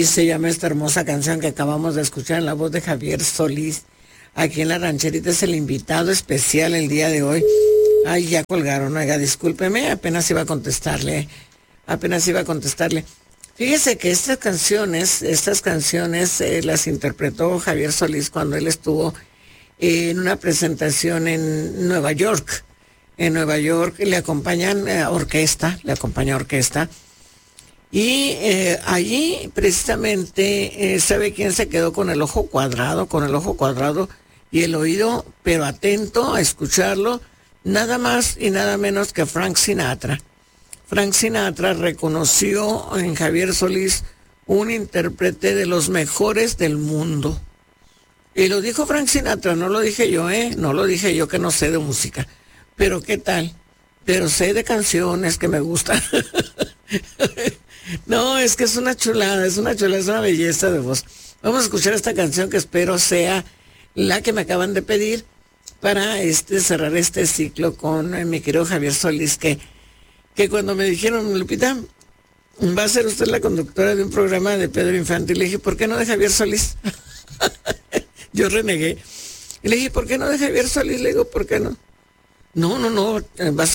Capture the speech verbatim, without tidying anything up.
Así se llama esta hermosa canción que acabamos de escuchar en la voz de Javier Solís. Aquí en La Rancherita es el invitado especial el día de hoy. Ay, ya colgaron, oiga, discúlpeme, apenas iba a contestarle, apenas iba a contestarle. Fíjese que estas canciones, estas canciones eh, las interpretó Javier Solís cuando él estuvo eh, en una presentación en Nueva York. En Nueva York le acompañan eh, orquesta, le acompaña orquesta. Y eh, allí precisamente, eh, ¿sabe quién se quedó con el ojo cuadrado? Con el ojo cuadrado y el oído, pero atento a escucharlo, nada más y nada menos que Frank Sinatra. Frank Sinatra reconoció en Javier Solís un intérprete de los mejores del mundo. Y lo dijo Frank Sinatra, no lo dije yo, ¿eh? No lo dije yo que no sé de música. Pero ¿qué tal? Pero sé de canciones que me gustan. No, es que es una chulada, es una chulada, es una belleza de voz. Vamos a escuchar esta canción que espero sea la que me acaban de pedir para este cerrar este ciclo con eh, mi querido Javier Solís, que, que cuando me dijeron, Lupita, va a ser usted la conductora de un programa de Pedro Infante, y le dije, ¿por qué no de Javier Solís? Yo renegué. Y le dije, ¿por qué no de Javier Solís? Le digo, ¿por qué no? No, no, no, va a ser